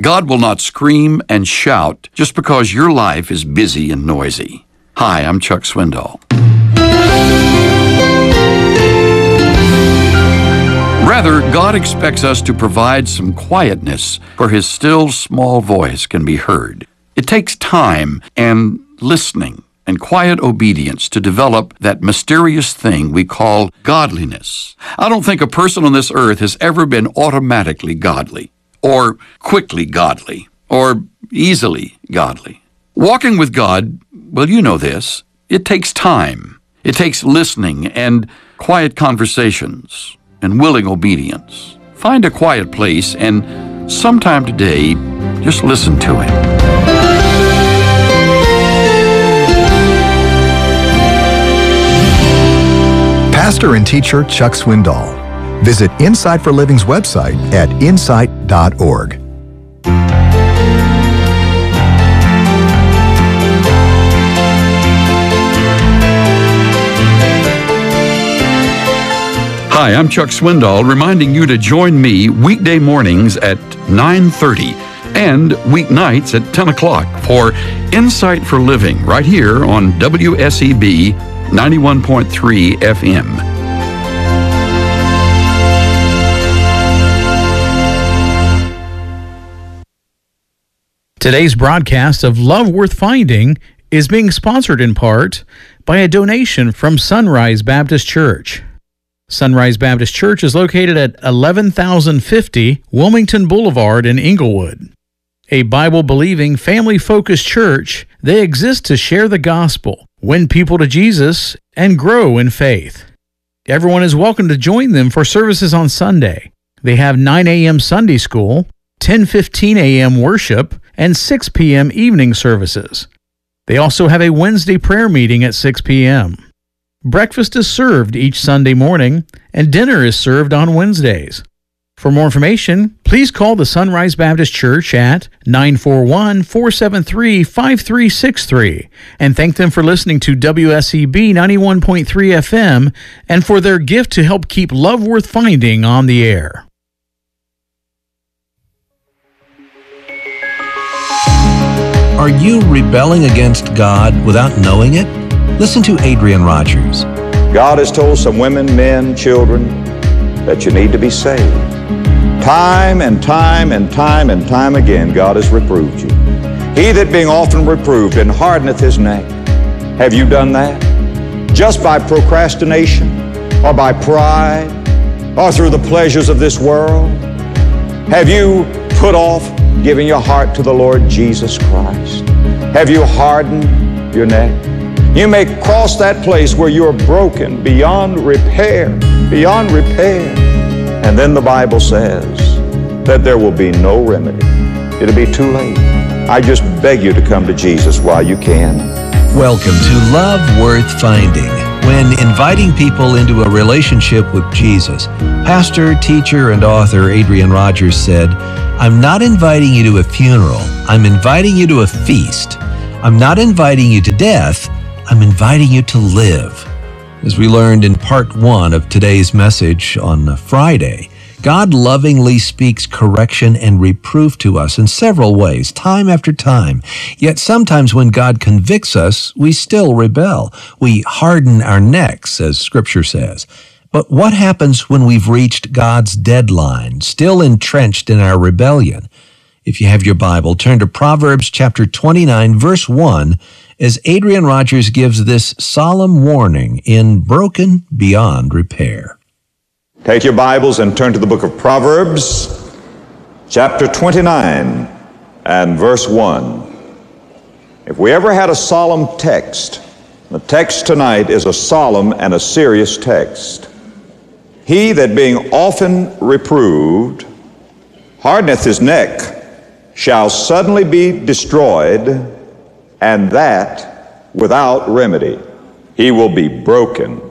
God will not scream and shout just because your life is busy and noisy. Hi, I'm Chuck Swindoll. Rather, God expects us to provide some quietness where His still, small voice can be heard. It takes time and listening and quiet obedience to develop that mysterious thing we call godliness. I don't think a person on this earth has ever been automatically godly, or quickly godly, or easily godly. Walking with God, well, you know this, it takes time. It takes listening and quiet conversations and willing obedience. Find a quiet place and sometime today, just listen to Him. Pastor and teacher Chuck Swindoll. Visit Insight for Living's website at insight.org. Hi, I'm Chuck Swindoll, reminding you to join me weekday mornings at 9:30 and weeknights at 10 o'clock for Insight for Living right here on WSEB 91.3 FM. Today's broadcast of Love Worth Finding is being sponsored in part by a donation from Sunrise Baptist Church. Sunrise Baptist Church is located at 11,050 Wilmington Boulevard in Inglewood. A Bible-believing, family-focused church, they exist to share the gospel, win people to Jesus, and grow in faith. Everyone is welcome to join them for services on Sunday. They have 9 a.m. Sunday school, 10:15 a.m. worship, and 6 p.m. evening services. They also have a Wednesday prayer meeting at 6 p.m. Breakfast is served each Sunday morning, and dinner is served on Wednesdays. For more information, please call the Sunrise Baptist Church at 941-473-5363 and thank them for listening to WSEB 91.3 FM and for their gift to help keep Love Worth Finding on the air. Are you rebelling against God without knowing it? Listen to Adrian Rogers. God has told some women, men, children that you need to be saved. Time and time and time and time again, God has reproved you. He that being often reproved and hardeneth his neck. Have you done that? Just by procrastination or by pride or through the pleasures of this world? Have you put off giving your heart to the Lord Jesus Christ? Have you hardened your neck? You may cross that place where you're broken beyond repair, beyond repair. And then the Bible says that there will be no remedy. It'll be too late. I just beg you to come to Jesus while you can. Welcome to Love Worth Finding. When inviting people into a relationship with Jesus, pastor, teacher, and author Adrian Rogers said, "I'm not inviting you to a funeral. I'm inviting you to a feast. I'm not inviting you to death. I'm inviting you to live." As we learned in part 1 of today's message on Friday, God lovingly speaks correction and reproof to us in several ways, time after time. Yet sometimes when God convicts us, we still rebel. We harden our necks, as Scripture says. But what happens when we've reached God's deadline, still entrenched in our rebellion? If you have your Bible, turn to Proverbs chapter 29, verse 1, as Adrian Rogers gives this solemn warning in Broken Beyond Repair. Take your Bibles and turn to the book of Proverbs, chapter 29 and verse 1. If we ever had a solemn text, the text tonight is a solemn and a serious text. He that being often reproved hardeneth his neck shall suddenly be destroyed, and that without remedy. He will be broken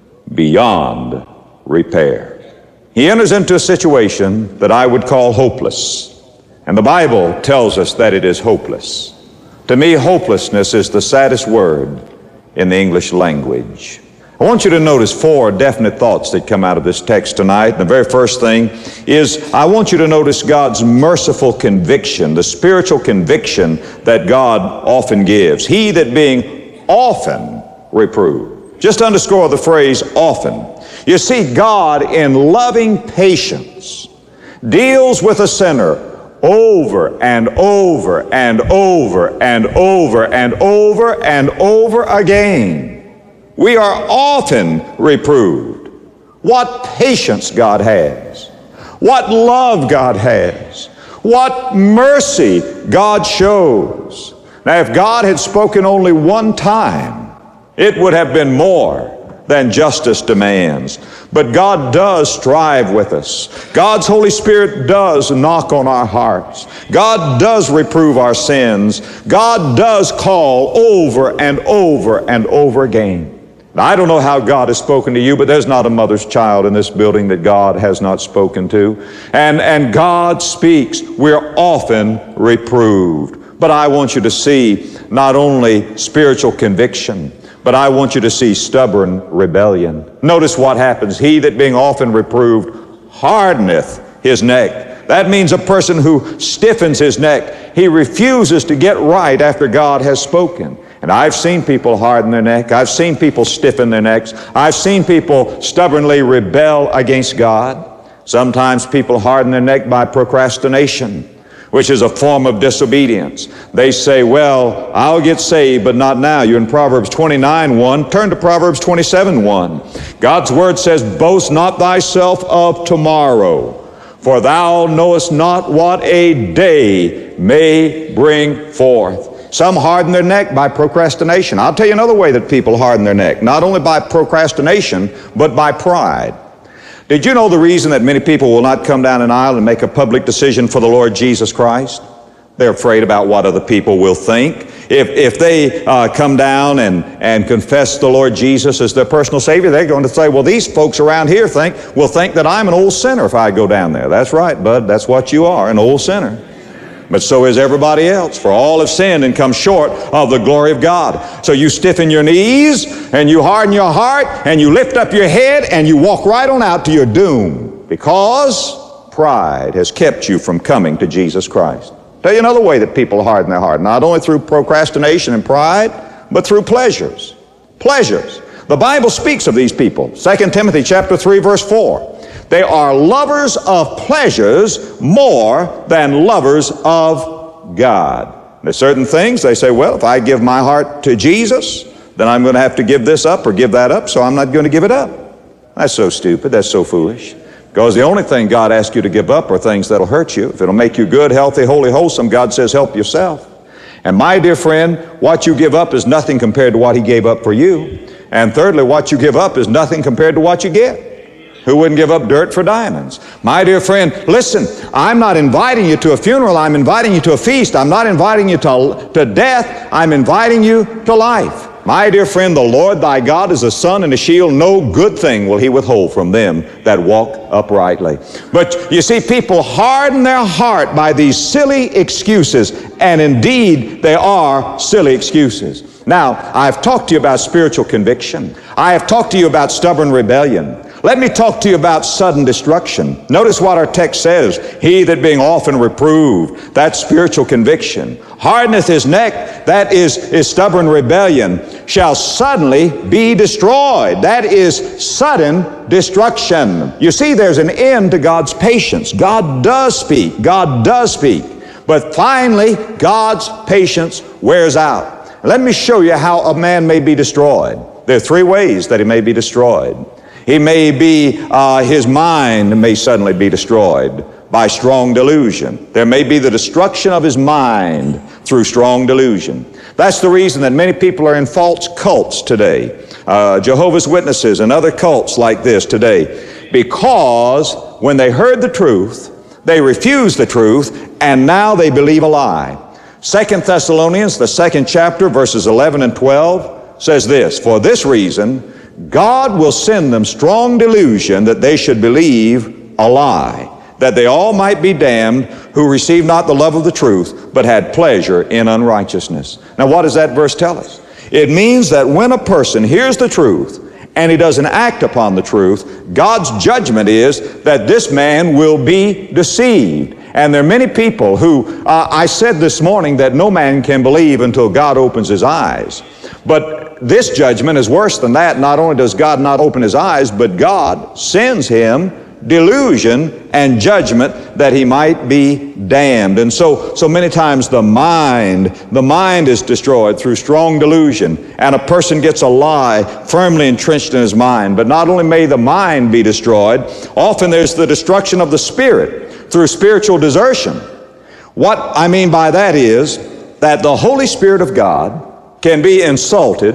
beyond repair. He enters into a situation that I would call hopeless, and the Bible tells us that it is hopeless. To me, hopelessness is the saddest word in the English language. I want you to notice 4 definite thoughts that come out of this text tonight. And the very first thing is I want you to notice God's merciful conviction, the spiritual conviction that God often gives. He that being often reproved. Just underscore the phrase often. You see, God in loving patience deals with a sinner over and over and over and over and over and over again. We are often reproved. What patience God has. What love God has. What mercy God shows. Now, if God had spoken only one time, it would have been more than justice demands. But God does strive with us. God's Holy Spirit does knock on our hearts. God does reprove our sins. God does call over and over and over again. Now, I don't know how God has spoken to you, but there's not a mother's child in this building that God has not spoken to. And God speaks. We're often reproved. But I want you to see not only spiritual conviction, but I want you to see stubborn rebellion. Notice what happens. He that being often reproved hardeneth his neck. That means a person who stiffens his neck. He refuses to get right after God has spoken. And I've seen people harden their neck. I've seen people stiffen their necks. I've seen people stubbornly rebel against God. Sometimes people harden their neck by procrastination, which is a form of disobedience. They say, well, I'll get saved, but not now. You're in Proverbs 29:1. Turn to Proverbs 27:1. God's Word says, boast not thyself of tomorrow, for thou knowest not what a day may bring forth. Some harden their neck by procrastination. I'll tell you another way that people harden their neck, not only by procrastination, but by pride. Did you know the reason that many people will not come down an aisle and make a public decision for the Lord Jesus Christ? They're afraid about what other people will think. If they come down and confess the Lord Jesus as their personal Savior, they're going to say, well, these folks around here will think that I'm an old sinner if I go down there. That's right, bud. That's what you are, an old sinner. But so is everybody else. For all have sinned and come short of the glory of God. So you stiffen your knees and you harden your heart and you lift up your head and you walk right on out to your doom, because pride has kept you from coming to Jesus Christ. Tell you another way that people harden their heart, not only through procrastination and pride, but through pleasures. Pleasures. The Bible speaks of these people. 2 Timothy chapter 3, verse 4. They are lovers of pleasures more than lovers of God. There's certain things they say, well, if I give my heart to Jesus, then I'm going to have to give this up or give that up, so I'm not going to give it up. That's so stupid. That's so foolish. Because the only thing God asks you to give up are things that'll hurt you. If it'll make you good, healthy, holy, wholesome, God says help yourself. And my dear friend, what you give up is nothing compared to what He gave up for you. And thirdly, what you give up is nothing compared to what you get. Who wouldn't give up dirt for diamonds? My dear friend, listen, I'm not inviting you to a funeral. I'm inviting you to a feast. I'm not inviting you to death. I'm inviting you to life. My dear friend, the Lord thy God is a sun and a shield. No good thing will He withhold from them that walk uprightly. But you see, people harden their heart by these silly excuses. And indeed, they are silly excuses. Now, I've talked to you about spiritual conviction. I have talked to you about stubborn rebellion. Let me talk to you about sudden destruction. Notice what our text says. He that being often reproved, that's spiritual conviction, hardeneth his neck, that is stubborn rebellion, shall suddenly be destroyed. That is sudden destruction. You see, there's an end to God's patience. God does speak. God does speak. But finally, God's patience wears out. Let me show you how a man may be destroyed. There are 3 ways that he may be destroyed. He may be, his mind may suddenly be destroyed by strong delusion. There may be the destruction of his mind through strong delusion. That's the reason that many people are in false cults today. Jehovah's Witnesses and other cults like this today. Because when they heard the truth, they refused the truth, and now they believe a lie. 2 Thessalonians, the 2nd chapter, verses 11 and 12, says this, for this reason, God will send them strong delusion that they should believe a lie, that they all might be damned who received not the love of the truth, but had pleasure in unrighteousness. Now, what does that verse tell us? It means that when a person hears the truth and he doesn't act upon the truth, God's judgment is that this man will be deceived. And there are many people who, I said this morning that no man can believe until God opens his eyes. But this judgment is worse than that. Not only does God not open his eyes, but God sends him delusion and judgment that he might be damned. And so many times the mind is destroyed through strong delusion, and a person gets a lie firmly entrenched in his mind. But not only may the mind be destroyed, often there's the destruction of the spirit through spiritual desertion. What I mean by that is that the Holy Spirit of God can be insulted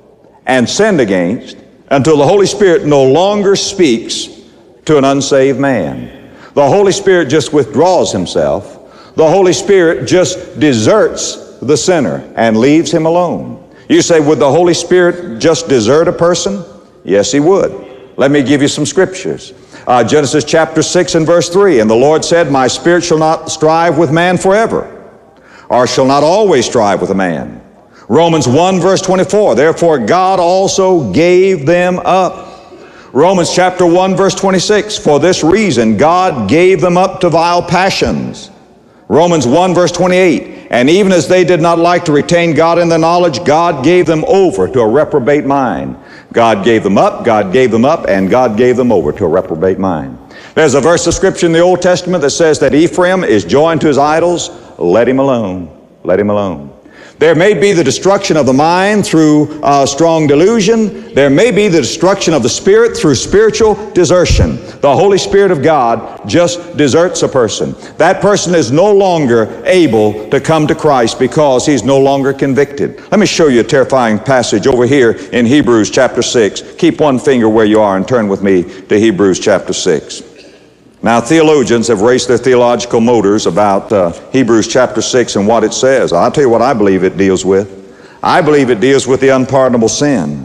and sinned against until the Holy Spirit no longer speaks to an unsaved man. The Holy Spirit just withdraws himself. The Holy Spirit just deserts the sinner and leaves him alone. You say, would the Holy Spirit just desert a person? Yes, he would. Let me give you some scriptures. Genesis chapter 6 and verse 3, and the Lord said, my spirit shall not strive with man forever, or shall not always strive with a man. Romans 1 verse 24, therefore God also gave them up. Romans chapter 1 verse 26, for this reason God gave them up to vile passions. Romans 1 verse 28, and even as they did not like to retain God in their knowledge, God gave them over to a reprobate mind. God gave them up, God gave them up, and God gave them over to a reprobate mind. There's a verse of Scripture in the Old Testament that says that Ephraim is joined to his idols. Let him alone. Let him alone. There may be the destruction of the mind through strong delusion. There may be the destruction of the spirit through spiritual desertion. The Holy Spirit of God just deserts a person. That person is no longer able to come to Christ because he's no longer convicted. Let me show you a terrifying passage over here in Hebrews chapter 6. Keep one finger where you are and turn with me to Hebrews chapter 6. Now, theologians have raced their theological motors about Hebrews chapter 6 and what it says. I'll tell you what I believe it deals with. I believe it deals with the unpardonable sin.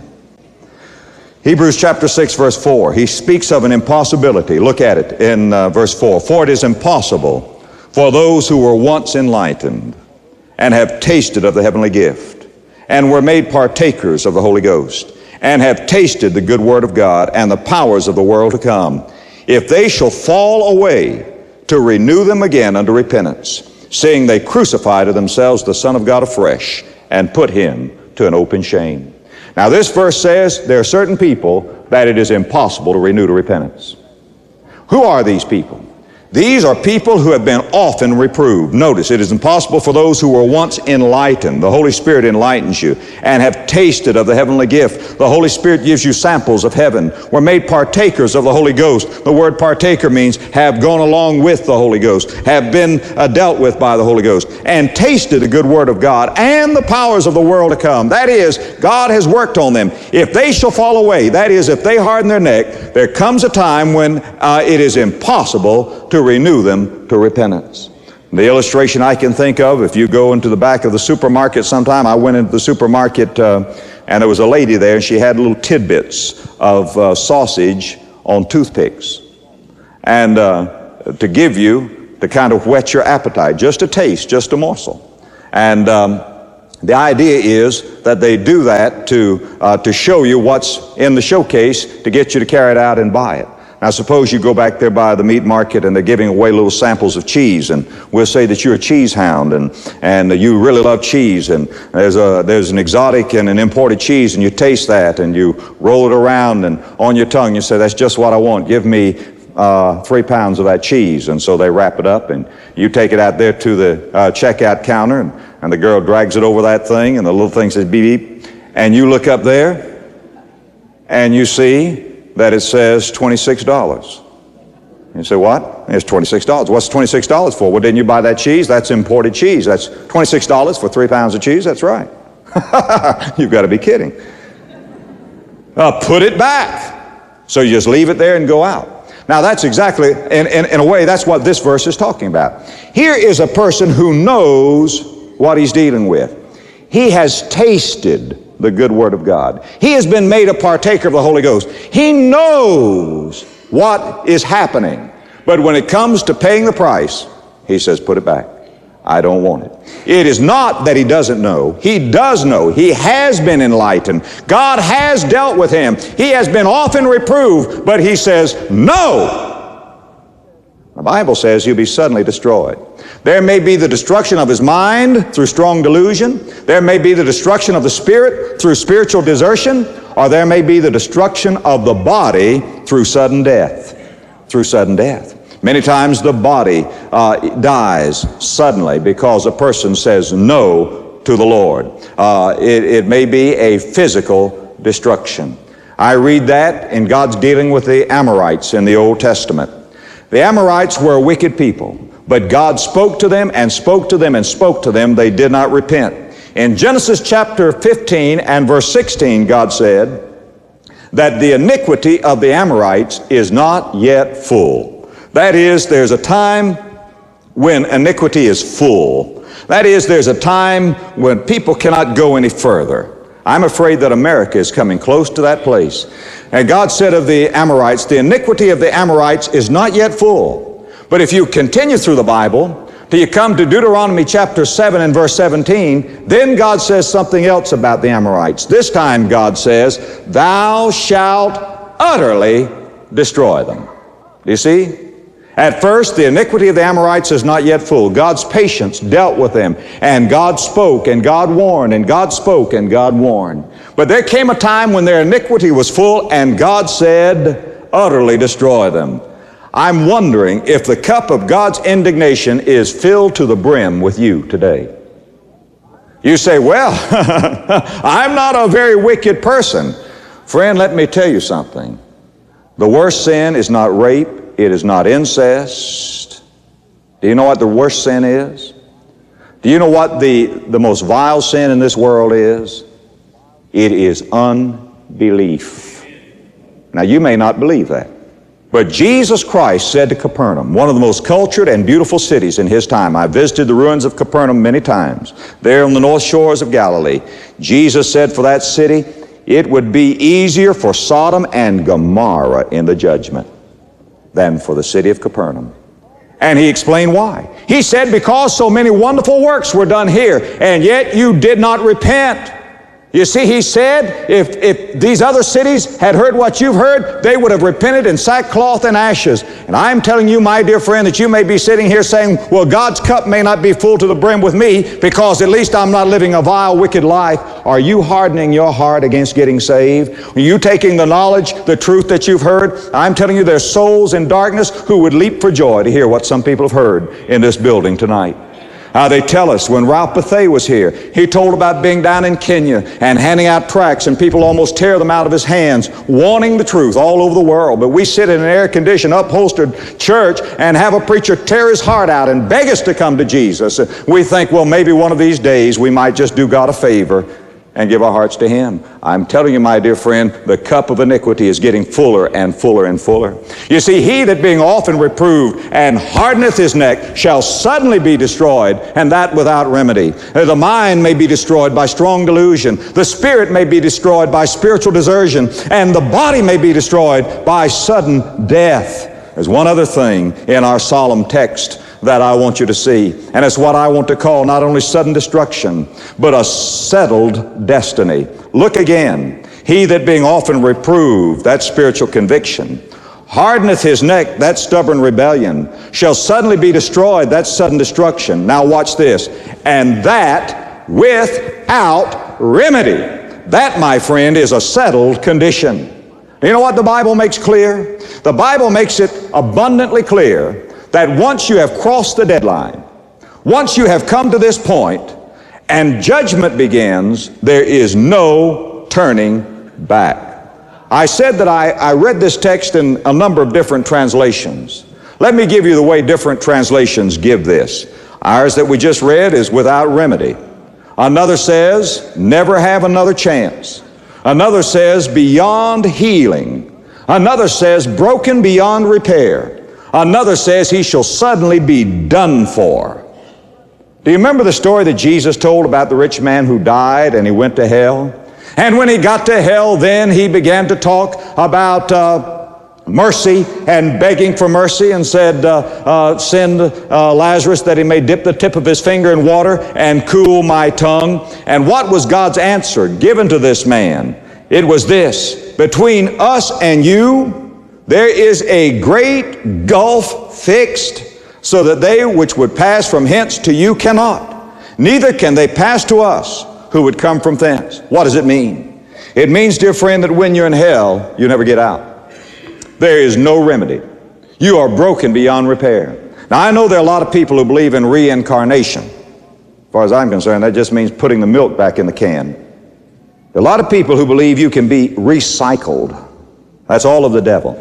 Hebrews chapter 6 verse 4, he speaks of an impossibility. Look at it in verse 4. For it is impossible for those who were once enlightened and have tasted of the heavenly gift and were made partakers of the Holy Ghost and have tasted the good word of God and the powers of the world to come, if they shall fall away, to renew them again unto repentance, seeing they crucify to themselves the Son of God afresh, and put him to an open shame. Now this verse says there are certain people that it is impossible to renew to repentance. Who are these people? These are people who have been often reproved. Notice, it is impossible for those who were once enlightened. The Holy Spirit enlightens you and have tasted of the heavenly gift. The Holy Spirit gives you samples of heaven. We're made partakers of the Holy Ghost. The word partaker means have gone along with the Holy Ghost, have been dealt with by the Holy Ghost, and tasted the good word of God and the powers of the world to come. That is, God has worked on them. If they shall fall away, that is, if they harden their neck, there comes a time when it is impossible to renew them to repentance. The illustration I can think of, if you go into the back of the supermarket sometime, I went into the supermarket and there was a lady there and she had little tidbits of sausage on toothpicks. And to give you, to kind of whet your appetite, just a taste, just a morsel. And the idea is that they do that to show you what's in the showcase to get you to carry it out and buy it. Now suppose you go back there by the meat market and they're giving away little samples of cheese, and we'll say that you're a cheese hound and you really love cheese, and there's an exotic and an imported cheese, and you taste that and you roll it around and on your tongue you say, that's just what I want, give me 3 pounds of that cheese. And so they wrap it up and you take it out there to the checkout counter, and the girl drags it over that thing and the little thing says beep beep, and you look up there and you see that it says $26. You say, what? It's $26. What's $26 for? Well, didn't you buy that cheese? That's imported cheese. That's $26 for 3 pounds of cheese? That's right. You've got to be kidding. Put it back. So you just leave it there and go out. Now that's exactly, in a way, that's what this verse is talking about. Here is a person who knows what he's dealing with. He has tasted the good word of God. He has been made a partaker of the Holy Ghost. He knows what is happening. But when it comes to paying the price, he says, put it back. I don't want it. It is not that he doesn't know. He does know. He has been enlightened. God has dealt with him. He has been often reproved, but he says, no. The Bible says he'll be suddenly destroyed. There may be the destruction of his mind through strong delusion. There may be the destruction of the spirit through spiritual desertion, or there may be the destruction of the body through sudden death. Through sudden death. Many times the body dies suddenly because a person says no to the Lord. It may be a physical destruction. I read that in God's dealing with the Amorites in the Old Testament. The Amorites were a wicked people, but God spoke to them and spoke to them and spoke to them. They did not repent. In Genesis chapter 15 and verse 16, God said that the iniquity of the Amorites is not yet full. That is, there's a time when iniquity is full. That is, there's a time when people cannot go any further. I'm afraid that America is coming close to that place. And God said of the Amorites, the iniquity of the Amorites is not yet full. But if you continue through the Bible, till you come to Deuteronomy chapter 7 and verse 17, then God says something else about the Amorites. This time God says, thou shalt utterly destroy them. Do you see? At first, the iniquity of the Amorites is not yet full. God's patience dealt with them, and God spoke, and God warned, and God spoke, and God warned. But there came a time when their iniquity was full, and God said, utterly destroy them. I'm wondering if the cup of God's indignation is filled to the brim with you today. You say, well, I'm not a very wicked person. Friend, let me tell you something. The worst sin is not rape. It is not incest. Do you know what the worst sin is? Do you know what the most vile sin in this world is? It is unbelief. Now, you may not believe that. But Jesus Christ said to Capernaum, one of the most cultured and beautiful cities in his time. I visited the ruins of Capernaum many times, there on the north shores of Galilee. Jesus said for that city, it would be easier for Sodom and Gomorrah in the judgment than for the city of Capernaum. And he explained why. He said, because so many wonderful works were done here, and yet you did not repent. You see, he said, if these other cities had heard what you've heard, they would have repented in sackcloth and ashes. And I'm telling you, my dear friend, that you may be sitting here saying, well, God's cup may not be full to the brim with me because at least I'm not living a vile, wicked life. Are you hardening your heart against getting saved? Are you taking the knowledge, the truth that you've heard? I'm telling you, there's souls in darkness who would leap for joy to hear what some people have heard in this building tonight. They tell us when Ralph Bethay was here, he told about being down in Kenya and handing out tracts and people almost tear them out of his hands, wanting the truth all over the world. But we sit in an air-conditioned, upholstered church and have a preacher tear his heart out and beg us to come to Jesus. We think, well, maybe one of these days we might just do God a favor and give our hearts to him. I'm telling you, my dear friend, the cup of iniquity is getting fuller and fuller and fuller. You see, he that being often reproved and hardeneth his neck shall suddenly be destroyed, and that without remedy. The mind may be destroyed by strong delusion. The spirit may be destroyed by spiritual desertion, and the body may be destroyed by sudden death. There's one other thing in our solemn text that I want you to see. And it's what I want to call not only sudden destruction, but a settled destiny. Look again. He that being often reproved, that's spiritual conviction, hardeneth his neck, that's stubborn rebellion, shall suddenly be destroyed, that's sudden destruction. Now watch this. And that without remedy. That, my friend, is a settled condition. You know what the Bible makes clear? The Bible makes it abundantly clear that once you have crossed the deadline, once you have come to this point and judgment begins, there is no turning back. I said that I read this text in a number of different translations. Let me give you the way different translations give this. Ours that we just read is without remedy. Another says, never have another chance. Another says, beyond healing. Another says, broken beyond repair. Another says he shall suddenly be done for. Do you remember the story that Jesus told about the rich man who died and he went to hell? And when he got to hell, then he began to talk about mercy and begging for mercy and said, send Lazarus that he may dip the tip of his finger in water and cool my tongue. And what was God's answer given to this man? It was this: between us and you, there is a great gulf fixed, so that they which would pass from hence to you cannot, neither can they pass to us who would come from thence. What does it mean? It means, dear friend, that when you're in hell, you never get out. There is no remedy. You are broken beyond repair. Now, I know there are a lot of people who believe in reincarnation. As far as I'm concerned, that just means putting the milk back in the can. There are a lot of people who believe you can be recycled. That's all of the devil.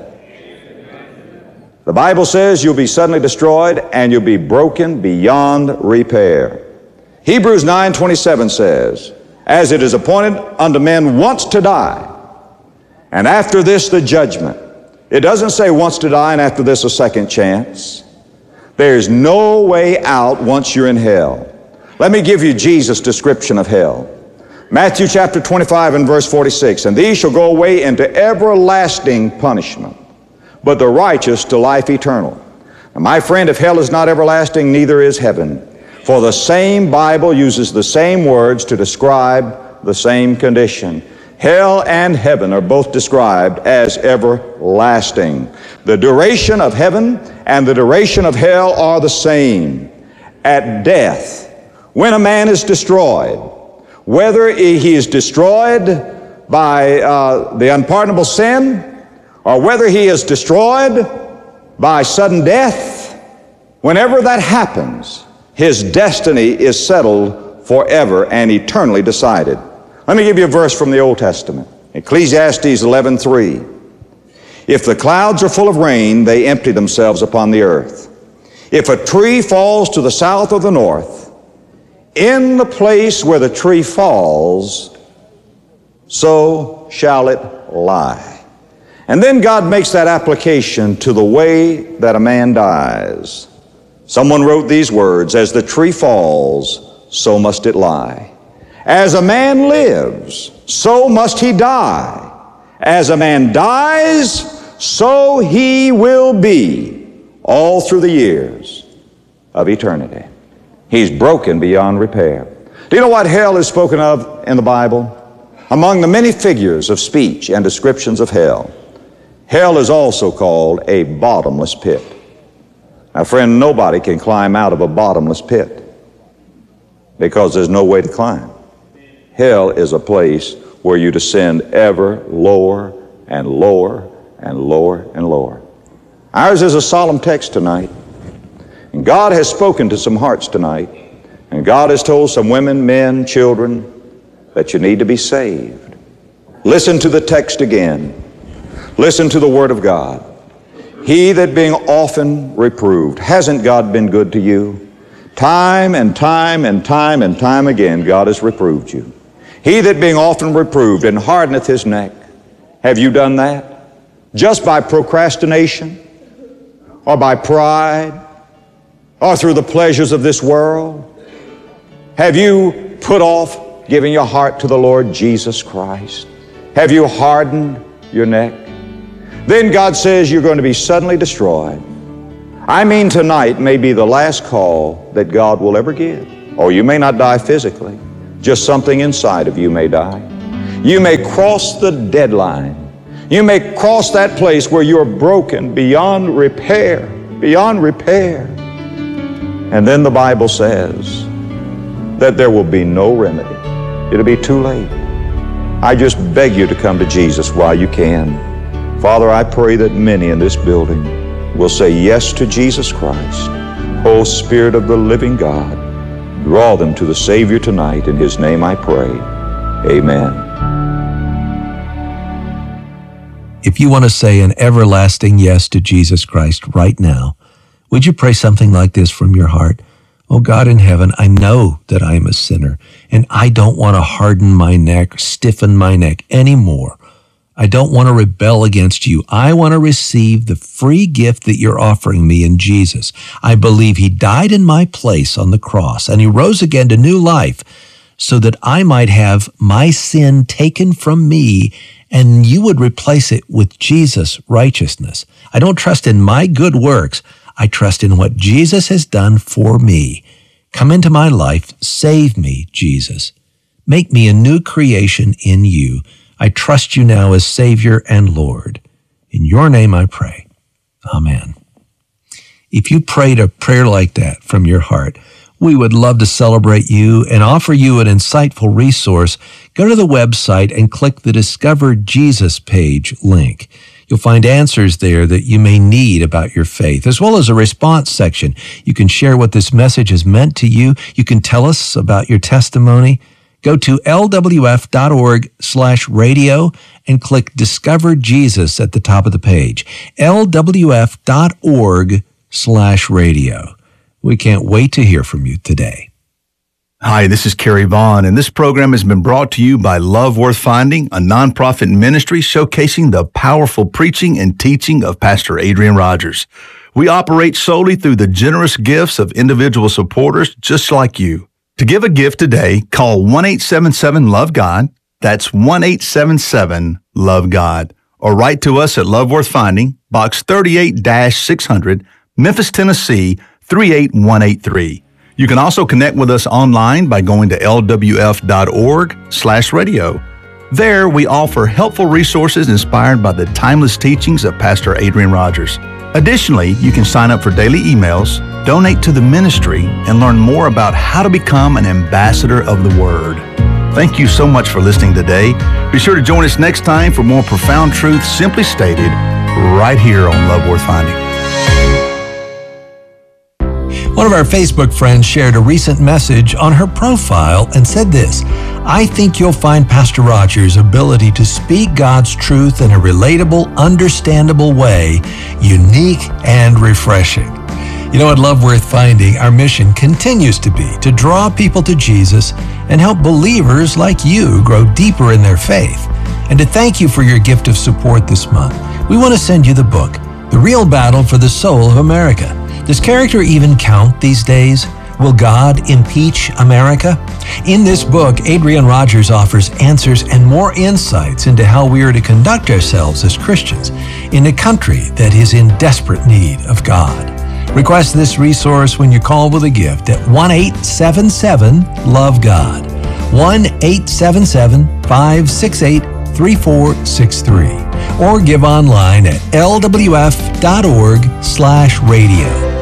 The Bible says you'll be suddenly destroyed and you'll be broken beyond repair. Hebrews 9:27 says, as it is appointed unto men once to die, and after this the judgment. It doesn't say once to die and after this a second chance. There's no way out once you're in hell. Let me give you Jesus' description of hell. Matthew chapter 25 and verse 46, and these shall go away into everlasting punishment, but the righteous to life eternal. Now, my friend, if hell is not everlasting, neither is heaven. For the same Bible uses the same words to describe the same condition. Hell and heaven are both described as everlasting. The duration of heaven and the duration of hell are the same. At death, when a man is destroyed, whether he is destroyed by the unpardonable sin, or whether he is destroyed by sudden death, whenever that happens, his destiny is settled forever and eternally decided. Let me give you a verse from the Old Testament. Ecclesiastes 11:3. If the clouds are full of rain, they empty themselves upon the earth. If a tree falls to the south or the north, in the place where the tree falls, so shall it lie. And then God makes that application to the way that a man dies. Someone wrote these words, as the tree falls, so must it lie. As a man lives, so must he die. As a man dies, so he will be all through the years of eternity. He's broken beyond repair. Do you know what hell is spoken of in the Bible? Among the many figures of speech and descriptions of hell, hell is also called a bottomless pit. Now, friend, nobody can climb out of a bottomless pit because there's no way to climb. Hell is a place where you descend ever lower and lower and lower and lower. Ours is a solemn text tonight. And God has spoken to some hearts tonight. And God has told some women, men, children that you need to be saved. Listen to the text again. Listen to the Word of God. He that being often reproved, hasn't God been good to you? Time and time and time and time again, God has reproved you. He that being often reproved and hardeneth his neck. Have you done that? Just by procrastination? Or by pride? Or through the pleasures of this world? Have you put off giving your heart to the Lord Jesus Christ? Have you hardened your neck? Then God says you're going to be suddenly destroyed. I mean, tonight may be the last call that God will ever give. Or you may not die physically. Just something inside of you may die. You may cross the deadline. You may cross that place where you're broken beyond repair, beyond repair. And then the Bible says that there will be no remedy. It'll be too late. I just beg you to come to Jesus while you can. Father, I pray that many in this building will say yes to Jesus Christ. O Spirit of the living God, draw them to the Savior tonight. In His name I pray. Amen. If you want to say an everlasting yes to Jesus Christ right now, would you pray something like this from your heart? Oh God in heaven, I know that I am a sinner, and I don't want to harden my neck, stiffen my neck anymore. I don't want to rebel against you. I want to receive the free gift that you're offering me in Jesus. I believe He died in my place on the cross, and He rose again to new life. so that I might have my sin taken from me and you would replace it with Jesus' righteousness. I don't trust in my good works. I trust in what Jesus has done for me. Come into my life. Save me, Jesus. Make me a new creation in you. I trust you now as Savior and Lord. In your name I pray. Amen. If you prayed a prayer like that from your heart, we would love to celebrate you and offer you an insightful resource. Go to the website and click the Discover Jesus page link. You'll find answers there that you may need about your faith, as well as a response section. You can share what this message has meant to you. You can tell us about your testimony. Go to lwf.org/radio and click Discover Jesus at the top of the page. lwf.org/radio. We can't wait to hear from you today. Hi, this is Kerry Vaughn, and this program has been brought to you by Love Worth Finding, a nonprofit ministry showcasing the powerful preaching and teaching of Pastor Adrian Rogers. We operate solely through the generous gifts of individual supporters just like you. To give a gift today, call 1-877-LOVE-GOD. That's 1-877-LOVE-GOD. Or write to us at Love Worth Finding, Box 38-600, Memphis, Tennessee, 38183. You can also connect with us online by going to lwf.org/radio. There, we offer helpful resources inspired by the timeless teachings of Pastor Adrian Rogers. Additionally, you can sign up for daily emails, donate to the ministry, and learn more about how to become an ambassador of the Word. Thank you so much for listening today. Be sure to join us next time for more profound truth simply stated right here on Love Worth Finding. One of our Facebook friends shared a recent message on her profile and said this: I think you'll find Pastor Rogers' ability to speak God's truth in a relatable, understandable way unique and refreshing. You know, at Love Worth Finding, our mission continues to be to draw people to Jesus and help believers like you grow deeper in their faith. And to thank you for your gift of support this month, we want to send you the book, The Real Battle for the Soul of America. Does character even count these days? Will God impeach America? In this book, Adrian Rogers offers answers and more insights into how we are to conduct ourselves as Christians in a country that is in desperate need of God. Request this resource when you call with a gift at 1-877-LOVE-GOD, 1-877-568-3463, or give online at lwf.org/radio.